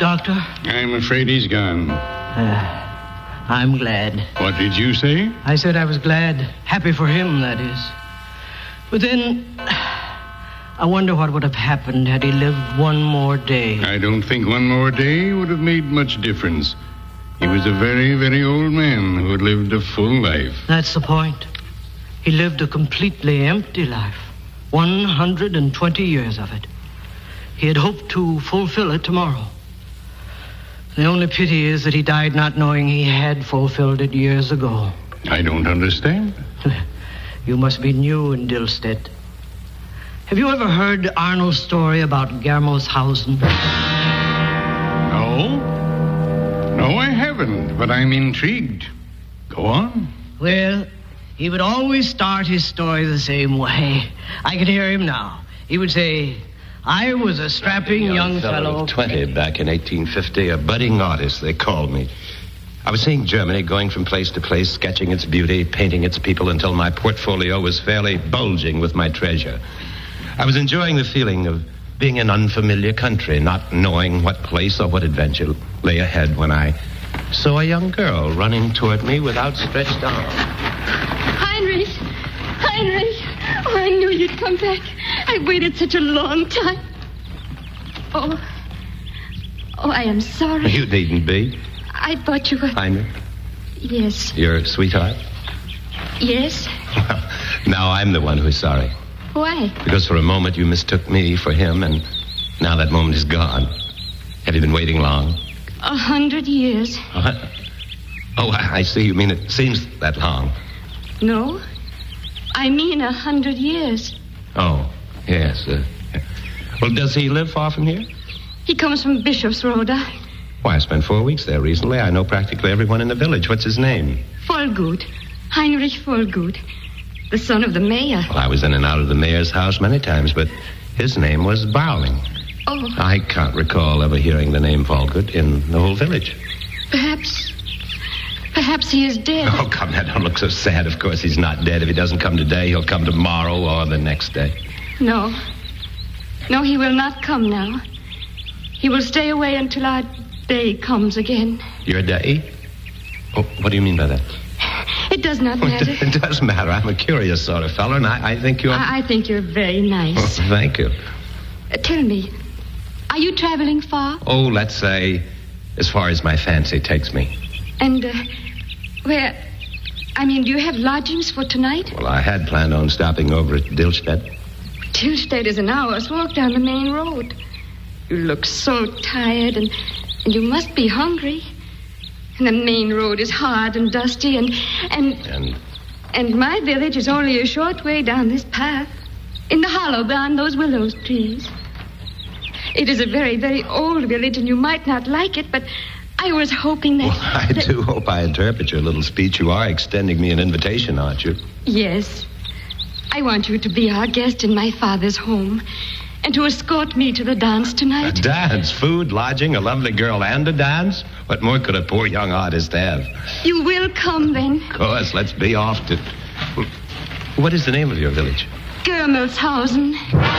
Doctor? I'm afraid he's gone. I'm glad. What did you say? I said I was glad. Happy for him, that is. But then, I wonder what would have happened had he lived one more day. I don't think one more day would have made much difference. He was a very, very old man who had lived a full life. That's the point. He lived a completely empty life. 120 years of it. He had hoped to fulfill it tomorrow. The only pity is that he died not knowing he had fulfilled it years ago. I don't understand. You must be new in Dilstedt. Have you ever heard Arnold's story about Germelshausen? No? No, I haven't, but I'm intrigued. Go on. Well, he would always start his story the same way. I can hear him now. He would say, I was a strapping young fellow of 20 back in 1850, a budding artist, they called me. I was seeing Germany, going from place to place, sketching its beauty, painting its people until my portfolio was fairly bulging with my treasure. I was enjoying the feeling of being in unfamiliar country, not knowing what place or what adventure lay ahead when I saw a young girl running toward me with outstretched arms. Heinrich! Oh, I knew you'd come back. I waited such a long time. Oh, I am sorry. You needn't be. I thought you were... Heinrich? Yes. Your sweetheart? Yes. Well, now I'm the one who's sorry. Why? Because for a moment you mistook me for him, and now that moment is gone. Have you been waiting long? 100 years. What? Oh, I see. You mean it seems that long. No. I mean 100 years. Oh, yes. Well, does he live far from here? He comes from Bischofsrode. Why, I spent 4 weeks there recently. I know practically everyone in the village. What's his name? Vollgut. Heinrich Vollgut. The son of the mayor. Well, I was in and out of the mayor's house many times, but his name was Bowling. Oh. I can't recall ever hearing the name Vollgut in the whole village. Perhaps he is dead. Oh, come now, don't look so sad. Of course he's not dead. If he doesn't come today, he'll come tomorrow or the next day. No, he will not come now. He will stay away until our day comes again. Your day? Oh, what do you mean by that? It does not matter. It does matter. I'm a curious sort of fellow, and I think you're... I think you're very nice. Oh, thank you. Tell me, are you traveling far? Oh, let's say as far as my fancy takes me. And, do you have lodgings for tonight? Well, I had planned on stopping over at Dilstedt. Dilstedt is an hour's walk down the main road. You look so tired, and you must be hungry. And the main road is hard and dusty, and my village is only a short way down this path, in the hollow beyond those willow trees. It is a very, very old village, and you might not like it, but I was hoping that... Well, I do hope I interpret your little speech. You are extending me an invitation, aren't you? Yes. I want you to be our guest in my father's home, and to escort me to the dance tonight. A dance? Food, lodging, a lovely girl, and a dance? What more could a poor young artist have? You will come, then? Of course. Let's be off to... What is the name of your village? Germelshausen.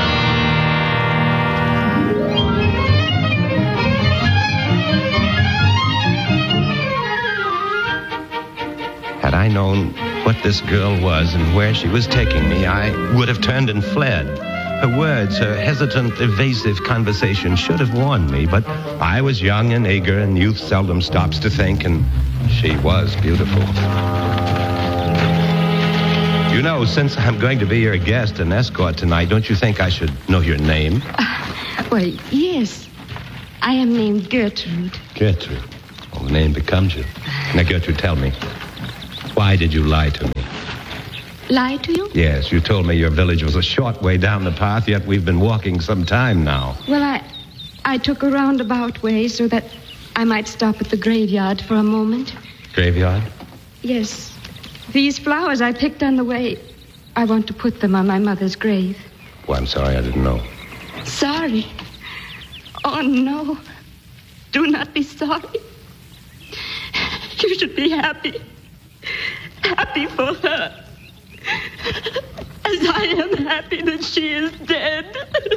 Had I known what this girl was and where she was taking me, I would have turned and fled. Her words, her hesitant, evasive conversation should have warned me, but I was young and eager, and youth seldom stops to think, and she was beautiful. You know, since I'm going to be your guest and escort tonight, don't you think I should know your name? Well, yes. I am named Gertrude. Gertrude. Well, the name becomes you. Now, Gertrude, tell me, why did you lie to me? Lie to you? Yes, you told me your village was a short way down the path, yet we've been walking some time now. Well, I took a roundabout way so that I might stop at the graveyard for a moment. Graveyard? Yes. These flowers I picked on the way, I want to put them on my mother's grave. Well, I'm sorry, I didn't know. Sorry? Oh, no. Do not be sorry. You should be happy. Happy for her. As I am happy that she is dead.